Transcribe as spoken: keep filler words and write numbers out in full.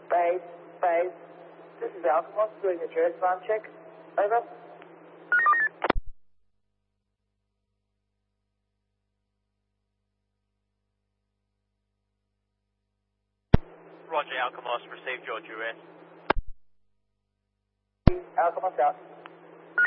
Base, base. This is Alchemist doing a dress farm check. Over. Roger, Alchemist, received your duress. Alchemist out.